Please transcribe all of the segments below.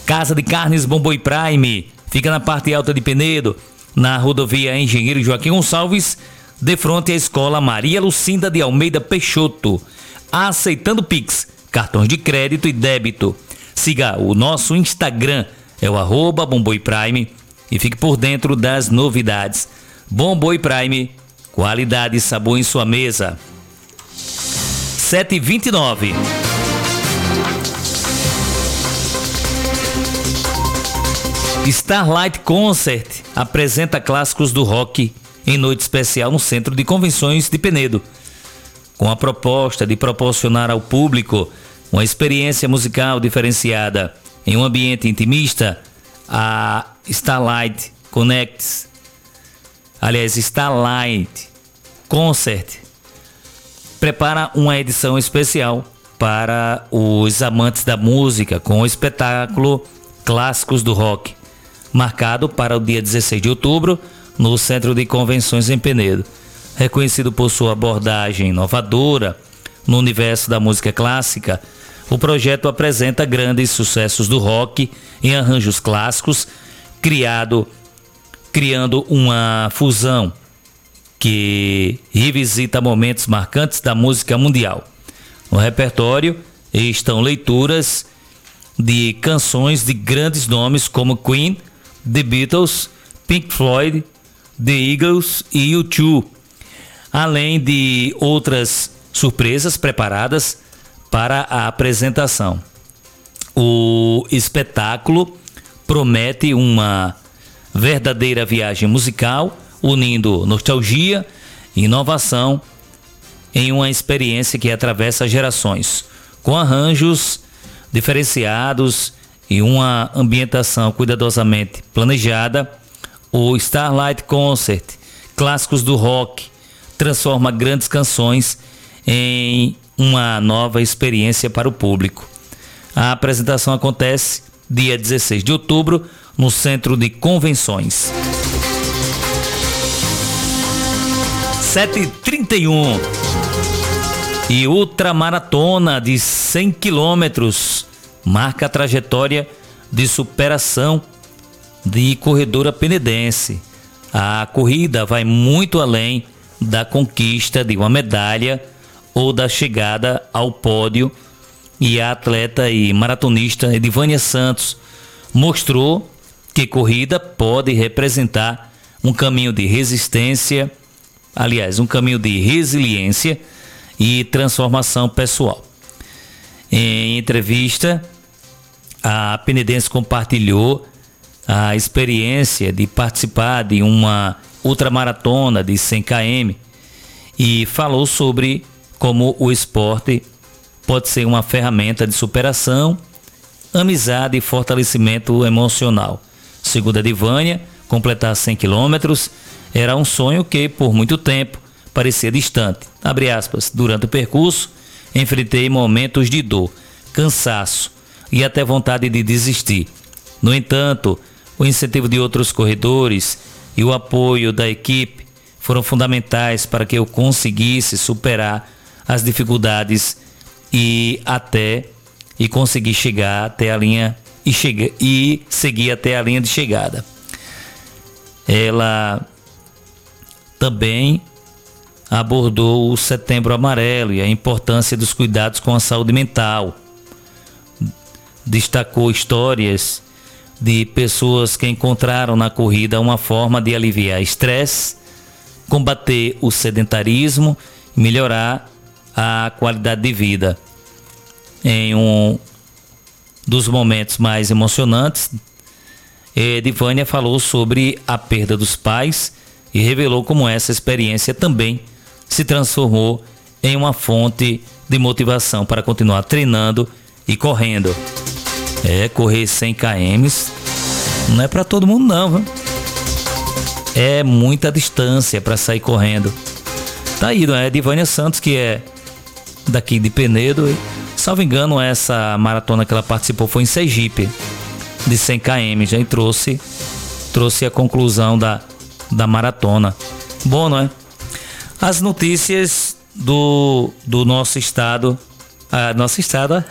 Casa de Carnes Bomboi Prime, fica na parte alta de Penedo, na rodovia Engenheiro Joaquim Gonçalves, de frente à Escola Maria Lucinda de Almeida Peixoto. Aceitando Pix, cartões de crédito e débito. Siga o nosso Instagram, é o @Bomboi Prime, e fique por dentro das novidades. Bomboi Prime, qualidade e sabor em sua mesa. 7h29. Starlight Concert apresenta clássicos do rock em noite especial no Centro de Convenções de Penedo. Com a proposta de proporcionar ao público uma experiência musical diferenciada em um ambiente intimista, a Starlight Concert prepara uma edição especial para os amantes da música com o espetáculo Clássicos do Rock, marcado para o dia 16 de outubro no Centro de Convenções em Penedo. Reconhecido por sua abordagem inovadora no universo da música clássica, o projeto apresenta grandes sucessos do rock em arranjos clássicos, criando uma fusão que revisita momentos marcantes da música mundial. No repertório estão leituras de canções de grandes nomes como Queen, The Beatles, Pink Floyd, The Eagles e U2, além de outras surpresas preparadas para a apresentação. O espetáculo promete uma verdadeira viagem musical, unindo nostalgia e inovação em uma experiência que atravessa gerações, com arranjos diferenciados e uma ambientação cuidadosamente planejada. O Starlight Concert, Clássicos do Rock, transforma grandes canções em uma nova experiência para o público. A apresentação acontece dia 16 de outubro no Centro de Convenções. 7h31. E ultramaratona de 100 quilômetros marca a trajetória de superação de corredora penedense. A corrida vai muito além da conquista de uma medalha ou da chegada ao pódio, e a atleta e maratonista Edivânia Santos mostrou que corrida pode representar um caminho de resistência, um caminho de resiliência e transformação pessoal. Em entrevista, a penedense compartilhou a experiência de participar de uma ultramaratona de 100 km e falou sobre como o esporte pode ser uma ferramenta de superação, amizade e fortalecimento emocional. Segundo a Edivânia, completar 100 quilômetros era um sonho que, por muito tempo, parecia distante. Abre aspas, durante o percurso, enfrentei momentos de dor, cansaço e até vontade de desistir. No entanto, o incentivo de outros corredores e o apoio da equipe foram fundamentais para que eu conseguisse superar as dificuldades e conseguir chegar até a linha e seguir até a linha de chegada. Ela também abordou o Setembro Amarelo e a importância dos cuidados com a saúde mental. Destacou histórias de pessoas que encontraram na corrida uma forma de aliviar estresse, combater o sedentarismo e melhorar a qualidade de vida. Em um dos momentos mais emocionantes, Edivânia falou sobre a perda dos pais e revelou como essa experiência também se transformou em uma fonte de motivação para continuar treinando e correndo. Correr 100 km não é para todo mundo não, viu? É muita distância para sair correndo. Tá aí, não é? Edivânia Santos, que é daqui de Penedo. E, salvo engano, essa maratona que ela participou foi em Sergipe, de 100 km, já trouxe a conclusão da maratona. Bom, não é? As notícias do nosso estado a nossa estrada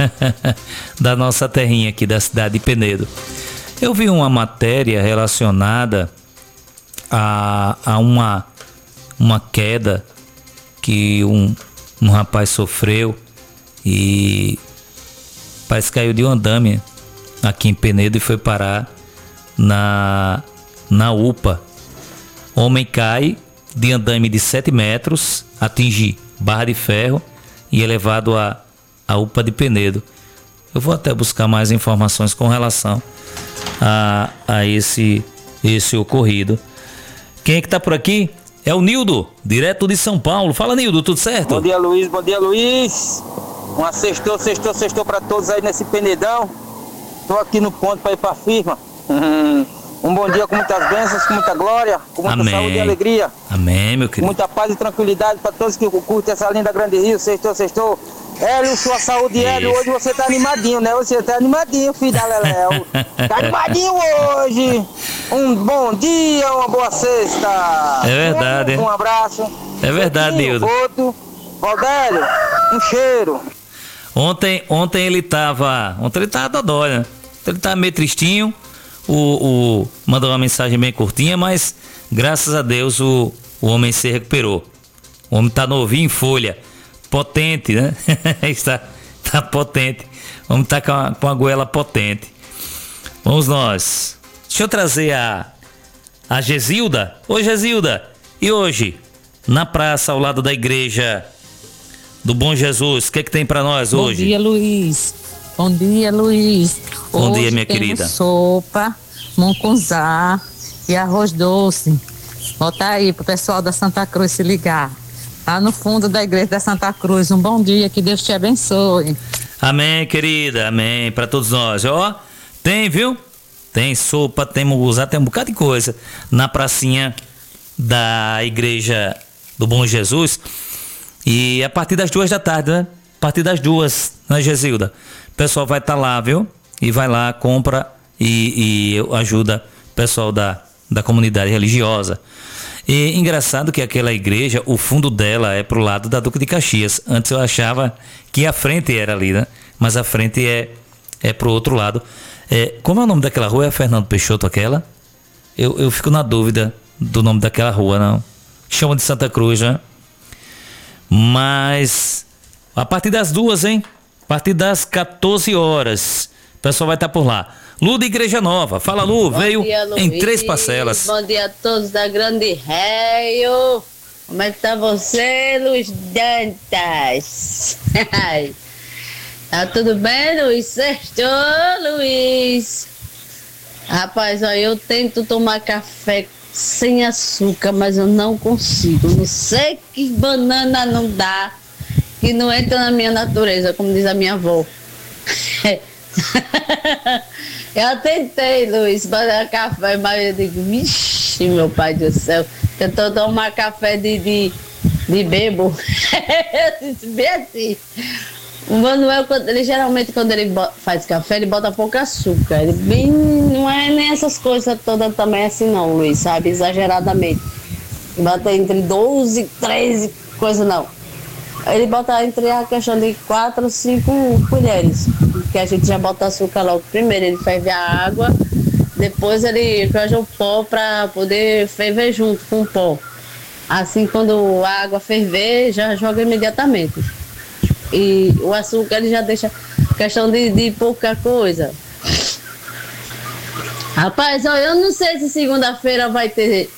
da nossa terrinha aqui da cidade de Penedo. Eu vi uma matéria relacionada a uma queda que um rapaz sofreu e parece que caiu de um andame aqui em Penedo e foi parar na UPA. Homem cai de andame de 7 metros, atinge barra de ferro e é levado à UPA de Penedo. Eu vou até buscar mais informações com relação a esse ocorrido. Quem é que tá por aqui? É o Nildo, direto de São Paulo. Fala, Nildo, tudo certo? Bom dia, Luiz. Bom dia, Luiz. Uma sextou pra todos aí nesse Penedão. Tô aqui no ponto pra ir pra firma. Um bom dia com muitas bênçãos, com muita glória, com muita saúde e alegria. Amém, meu querido. Com muita paz e tranquilidade pra todos que curtem essa linda Grande Rio. Sextou. Hélio, sua saúde, Hélio. Hoje você tá animadinho, né? Você tá animadinho, filho da Leléu. Tá animadinho hoje. Um bom dia, uma boa sexta. É verdade. Um abraço. É verdade, Nildo. Outro. Valdélio, um cheiro. Ontem ele tava dodói, né? Ele tava meio tristinho. Mandou uma mensagem bem curtinha, mas graças a Deus o homem se recuperou. O homem tá novinho em folha. Potente, né? Está potente. O homem tá com a goela potente. Vamos nós. Deixa eu trazer a Gesilda. Oi, Gesilda. E hoje, na praça ao lado da igreja do Bom Jesus, o que tem para nós hoje? Bom dia, Luiz. Bom dia, Luiz. Bom hoje dia, minha querida. Sopa, mungunzá e arroz doce. Bota aí pro pessoal da Santa Cruz se ligar. Lá no fundo da igreja da Santa Cruz. Um bom dia, que Deus te abençoe. Amém, querida. Amém. Para todos nós. Ó, tem, viu? Tem sopa, tem munguzá, tem um bocado de coisa na pracinha da igreja do Bom Jesus. E a partir das 2 da tarde, né? A partir das 2, né, Gesilda? O pessoal vai estar lá, viu? E vai lá, compra e ajuda o pessoal da comunidade religiosa. E engraçado que aquela igreja, o fundo dela é pro lado da Duque de Caxias. Antes eu achava que a frente era ali, né? Mas a frente é pro outro lado. Como é o nome daquela rua? É a Fernando Peixoto aquela? Eu fico na dúvida do nome daquela rua, não. Chama de Santa Cruz, né? Mas a partir das 2, hein? A partir das 14 horas. O pessoal vai estar por lá. Lu da Igreja Nova. Fala, Lu. Veio em 3 parcelas. Bom dia a todos da Grande Rio. Como é que tá você, Luiz Dantas? Tá tudo bem, Luiz? Sextou, Luiz? Rapaz, ó, eu tento tomar café sem açúcar, mas eu não consigo. Não sei que banana não dá, que não entra na minha natureza, como diz a minha avó. Eu tentei, Luiz, fazer café, mas eu digo, vixe, meu pai do céu, tentou tomar café de bebo. Eu disse bem assim. O Manuel, ele geralmente, quando ele faz café, ele bota pouco açúcar. Ele bem, não é nem essas coisas todas também assim não, Luiz, sabe? Exageradamente. Bota entre 12 e 13 coisas não. Ele bota entre a questão de 4 ou 5 colheres. Que a gente já bota açúcar logo. Primeiro ele ferve a água, depois ele joga o pó para poder ferver junto com o pó. Assim, quando a água ferver, já joga imediatamente. E o açúcar ele já deixa questão de pouca coisa. Rapaz, ó, eu não sei se segunda-feira vai ter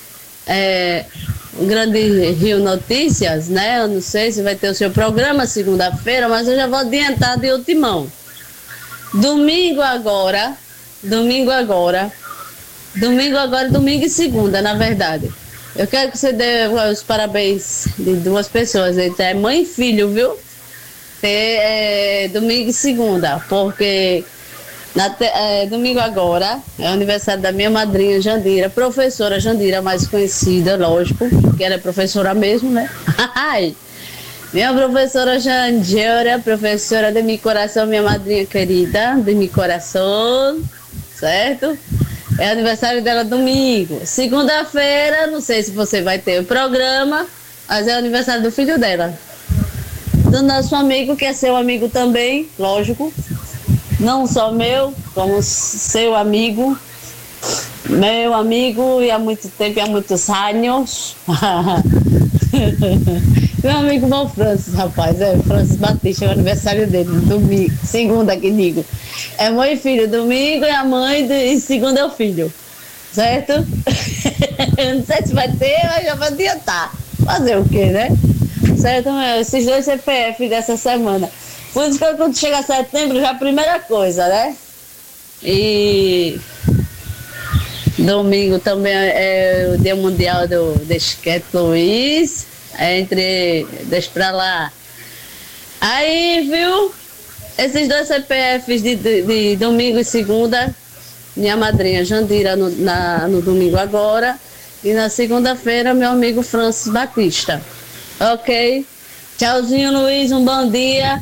Grande Rio Notícias, né? Eu não sei se vai ter o seu programa segunda-feira, mas eu já vou adiantar de ultimão. Domingo agora, domingo e segunda, na verdade. Eu quero que você dê os parabéns de 2 pessoas, é mãe e filho, viu? Domingo e segunda, porque domingo agora é o aniversário da minha madrinha Jandira, professora Jandira, mais conhecida, lógico, que ela é professora mesmo, né? Minha professora Jandira, professora de meu coração, minha madrinha querida, de meu coração, certo? É aniversário dela domingo. Segunda-feira, não sei se você vai ter o programa, mas é o aniversário do filho dela. do nosso amigo, que é seu amigo também, lógico. Não só meu, como seu amigo. Meu amigo, e há muito tempo, e há muitos anos. Meu amigo bom Francis, rapaz, Francis Batista, é o aniversário dele, domingo, segunda que digo. É mãe e filho, domingo é a mãe e segunda é o filho, certo? Não sei se vai ter, mas já vai adiantar. Fazer o quê, né? Certo, esses 2 CPF dessa semana. Por isso que quando chega setembro, já é a primeira coisa, né? E domingo também é o Dia Mundial do Esquete Luiz. Deixa pra lá. Aí, viu? Esses 2 CPFs de domingo e segunda, minha madrinha Jandira no domingo agora, e na segunda-feira meu amigo Francis Batista. Ok? Tchauzinho, Luiz, um bom dia.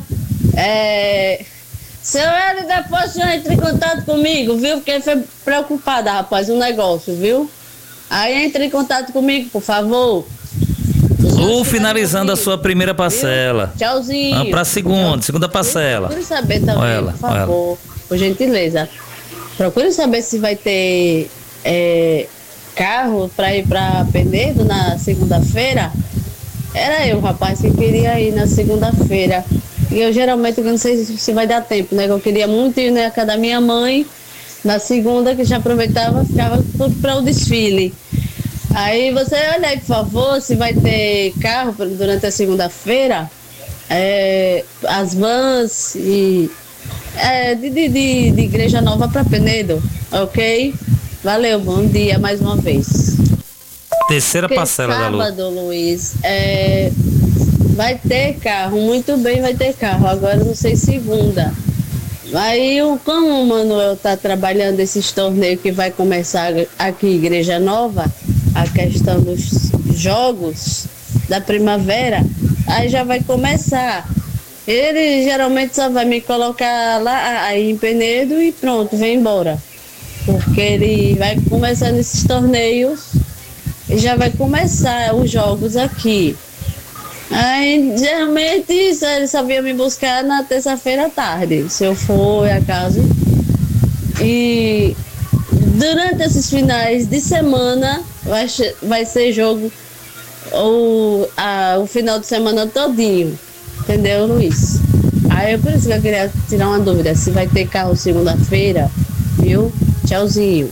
Seu Hélio, depois você entra em contato comigo, viu? Porque ele foi preocupada, rapaz, um negócio, viu? Aí entra em contato comigo, por favor. Lu finalizando a sua primeira parcela. Viu? Tchauzinho. Vamos para a segunda parcela. Procure saber também, por favor, por gentileza. Procure saber se vai ter carro para ir para Penedo na segunda-feira. Era eu, rapaz, que queria ir na segunda-feira. E eu geralmente não sei se vai dar tempo, né? Eu queria muito ir na casa da minha mãe na segunda, que já aproveitava, ficava para o desfile. Aí você olha aí, por favor, se vai ter carro durante a segunda-feira, as vans de Igreja Nova para Penedo, ok? Valeu, bom dia mais uma vez. Terceira parcela da Lu. Sábado, Luiz, vai ter carro, muito bem, vai ter carro. Agora não sei segunda. Aí, como o Manuel está trabalhando esses torneios que vai começar aqui em Igreja Nova, a questão dos jogos da primavera, aí já vai começar. Ele geralmente só vai me colocar lá aí em Penedo e pronto, vem embora. Porque ele vai começar nesses torneios e já vai começar os jogos aqui. Aí, geralmente, ele só vinha me buscar na terça-feira à tarde, se eu for a casa. E durante esses finais de semana, vai ser jogo o final de semana todinho. Entendeu, Luiz? Aí é por isso que eu queria tirar uma dúvida, se vai ter carro segunda-feira, viu? Tchauzinho.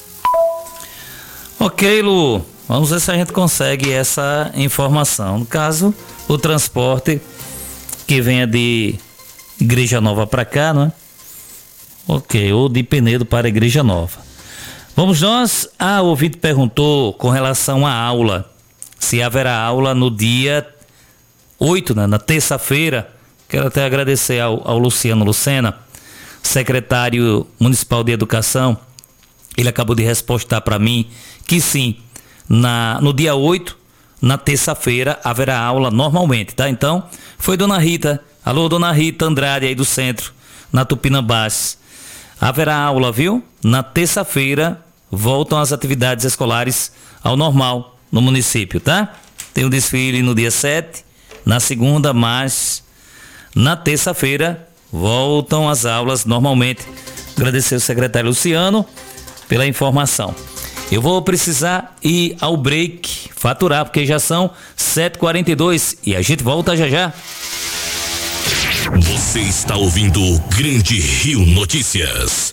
Ok, Lu. Vamos ver se a gente consegue essa informação. No caso, o transporte que venha de Igreja Nova para cá, não é? Ok, ou de Penedo para Igreja Nova. Vamos nós. O ouvinte perguntou com relação à aula. Se haverá aula no dia 8, né, na terça-feira. Quero até agradecer ao Luciano Lucena, secretário municipal de educação. Ele acabou de responder para mim que sim. No dia 8, na terça-feira, haverá aula normalmente, tá? Então, foi Dona Rita. Alô, Dona Rita Andrade aí do centro, na Tupinambás. Haverá aula, viu? Na terça-feira, voltam as atividades escolares ao normal no município, tá? Tem o desfile no dia 7, na segunda, mas na terça-feira voltam as aulas normalmente. Agradecer ao secretário Luciano pela informação. Eu vou precisar ir ao break, faturar, porque já são 7h42 e a gente volta já já. Você está ouvindo o Grande Rio Notícias.